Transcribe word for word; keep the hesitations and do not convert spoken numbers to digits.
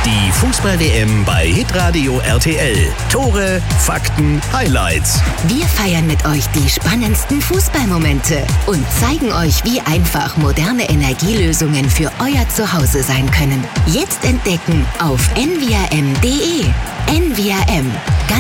Die Fußball-W M bei Hitradio R T L. Tore, Fakten, Highlights. Wir feiern mit euch die spannendsten Fußballmomente und zeigen euch, wie einfach moderne Energielösungen für euer Zuhause sein können. Jetzt entdecken auf n v r m punkt d e. N V R M.